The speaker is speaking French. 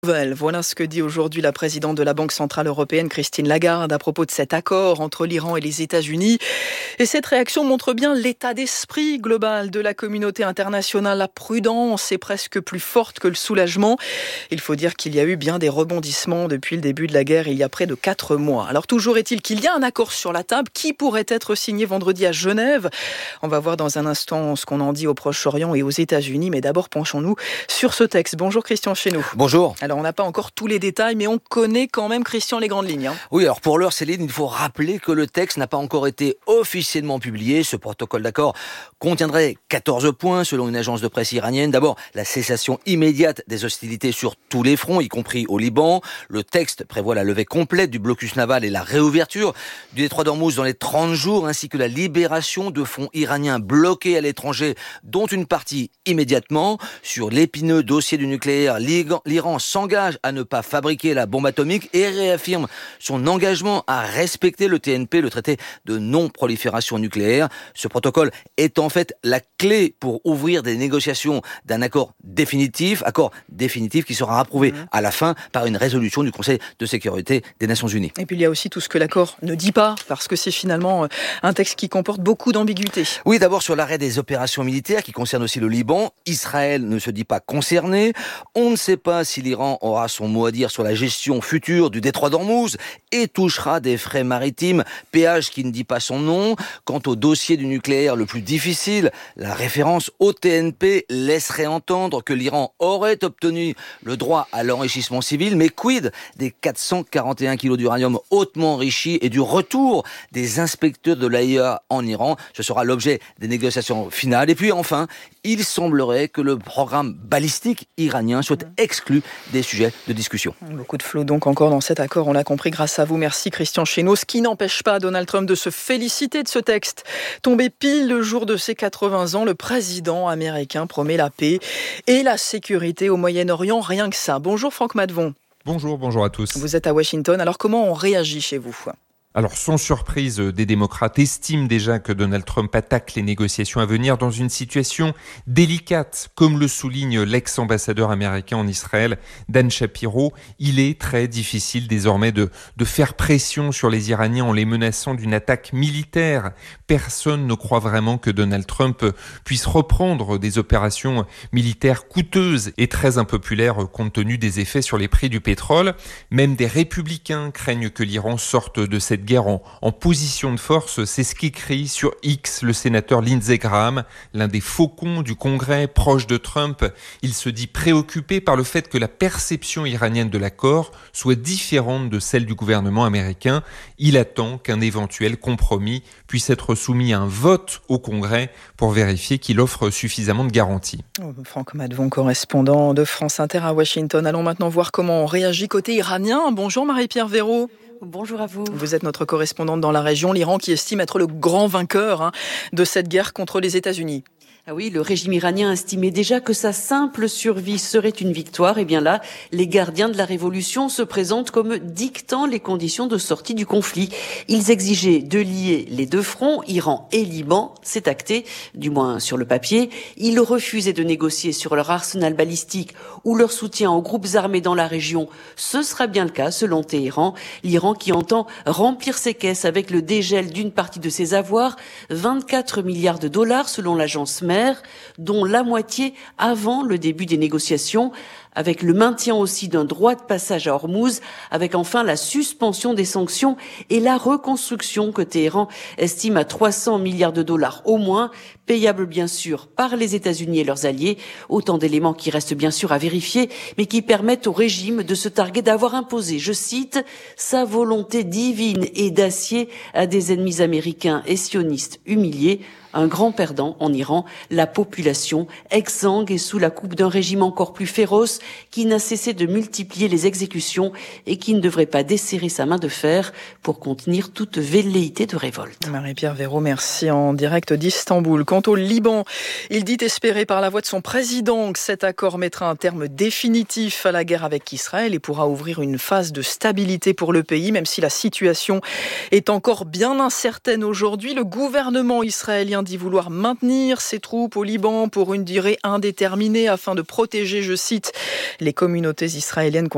Voilà ce que dit aujourd'hui la présidente de la Banque centrale européenne, Christine Lagarde, à propos de cet accord entre l'Iran et les États-Unis. Et cette réaction montre bien l'état d'esprit global de la communauté internationale. La prudence est presque plus forte que le soulagement. Il faut dire qu'il y a eu bien des rebondissements depuis le début de la guerre, il y a près de 4 mois. Alors toujours est-il qu'il y a un accord sur la table qui pourrait être signé vendredi à Genève. On va voir dans un instant ce qu'on en dit au Proche-Orient et aux États-Unis. Mais d'abord, penchons-nous sur ce texte. Bonjour Christian Chesneau. Bonjour. Alors, on n'a pas encore tous les détails, mais on connaît quand même, Christian, les grandes lignes. Oui, alors pour l'heure, Céline, il faut rappeler que le texte n'a pas encore été officiellement publié. Ce protocole d'accord contiendrait 14 points selon une agence de presse iranienne. D'abord, la cessation immédiate des hostilités sur tous les fronts, y compris au Liban. Le texte prévoit la levée complète du blocus naval et la réouverture du détroit d'Ormuz dans les 30 jours, ainsi que la libération de fonds iraniens bloqués à l'étranger, dont une partie immédiatement. Sur l'épineux dossier du nucléaire, l'Iran s'engage à ne pas fabriquer la bombe atomique et réaffirme son engagement à respecter le TNP, le traité de non-prolifération nucléaire. Ce protocole est en fait la clé pour ouvrir des négociations d'un accord définitif qui sera approuvé à la fin par une résolution du Conseil de sécurité des Nations Unies. Et puis il y a aussi tout ce que l'accord ne dit pas, parce que c'est finalement un texte qui comporte beaucoup d'ambiguïté. Oui, d'abord sur l'arrêt des opérations militaires qui concerne aussi le Liban. Israël ne se dit pas concerné. On ne sait pas si l'Iran aura son mot à dire sur la gestion future du détroit d'Ormuz et touchera des frais maritimes, péage qui ne dit pas son nom. Quant au dossier du nucléaire le plus difficile, la référence au TNP laisserait entendre que l'Iran aurait obtenu le droit à l'enrichissement civil, mais quid des 441 kilos d'uranium hautement enrichi et du retour des inspecteurs de l'AIEA en Iran? Ce sera l'objet des négociations finales. Et puis enfin, il semblerait que le programme balistique iranien soit exclu des sujets de discussion. Beaucoup de flou donc encore dans cet accord, on l'a compris grâce à vous. Merci Christian Chesneau. Ce qui n'empêche pas Donald Trump de se féliciter de ce texte. Tombé pile le jour de ses 80 ans, le président américain promet la paix et la sécurité au Moyen-Orient, rien que ça. Bonjour Franck Madvon. Bonjour à tous. Vous êtes à Washington, alors comment on réagit chez vous ? Alors, sans surprise, des démocrates estiment déjà que Donald Trump attaque les négociations à venir dans une situation délicate. Comme le souligne l'ex-ambassadeur américain en Israël, Dan Shapiro, il est très difficile désormais de faire pression sur les Iraniens en les menaçant d'une attaque militaire. Personne ne croit vraiment que Donald Trump puisse reprendre des opérations militaires coûteuses et très impopulaires compte tenu des effets sur les prix du pétrole. Même des républicains craignent que l'Iran sorte de cette guerre en position de force. C'est ce qu'écrit sur X le sénateur Lindsey Graham, l'un des faucons du Congrès proche de Trump. Il se dit préoccupé par le fait que la perception iranienne de l'accord soit différente de celle du gouvernement américain. Il attend qu'un éventuel compromis puisse être soumis à un vote au Congrès pour vérifier qu'il offre suffisamment de garanties. Franck Madvon, correspondant de France Inter à Washington. Allons maintenant voir comment on réagit côté iranien. Bonjour Marie-Pierre Véraud. Bonjour à vous. Vous êtes notre correspondante dans la région, l'Iran qui estime être le grand vainqueur de cette guerre contre les États-Unis. Ah oui, le régime iranien estimait déjà que sa simple survie serait une victoire. Et bien là, les gardiens de la révolution se présentent comme dictant les conditions de sortie du conflit. Ils exigeaient de lier les deux fronts, Iran et Liban. C'est acté, du moins sur le papier. Ils refusaient de négocier sur leur arsenal balistique ou leur soutien aux groupes armés dans la région. Ce sera bien le cas, selon Téhéran. L'Iran qui entend remplir ses caisses avec le dégel d'une partie de ses avoirs, 24 milliards de dollars selon l'agence MER, dont la moitié avant le début des négociations, avec le maintien aussi d'un droit de passage à Ormuz, avec enfin la suspension des sanctions et la reconstruction que Téhéran estime à 300 milliards de dollars au moins, payable bien sûr par les États-Unis et leurs alliés. Autant d'éléments qui restent bien sûr à vérifier, mais qui permettent au régime de se targuer d'avoir imposé, je cite, sa volonté divine et d'acier à des ennemis américains et sionistes humiliés. Un grand perdant en Iran, la population exsangue et sous la coupe d'un régime encore plus féroce qui n'a cessé de multiplier les exécutions et qui ne devrait pas desserrer sa main de fer pour contenir toute velléité de révolte. Marie-Pierre Véraud, merci en direct d'Istanbul. Quant au Liban, il dit espérer par la voix de son président que cet accord mettra un terme définitif à la guerre avec Israël et pourra ouvrir une phase de stabilité pour le pays, même si la situation est encore bien incertaine aujourd'hui. Le gouvernement israélien dit vouloir maintenir ses troupes au Liban pour une durée indéterminée afin de protéger, je cite, les communautés israéliennes